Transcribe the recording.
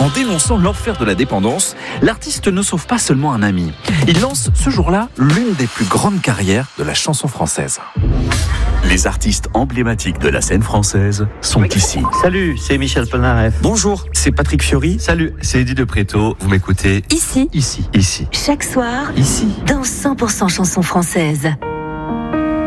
En dénonçant l'enfer de la dépendance, l'artiste ne sauve pas seulement un ami. Il lance ce jour-là l'une des plus grandes carrières de la chanson française. Les artistes emblématiques de la scène française sont ici. Salut, c'est Michel Polnareff. Bonjour, c'est Patrick Fiori. Salut, c'est Eddie de Préto. Vous m'écoutez Ici. Ici. Chaque soir. Ici. Dans 100% chansons françaises.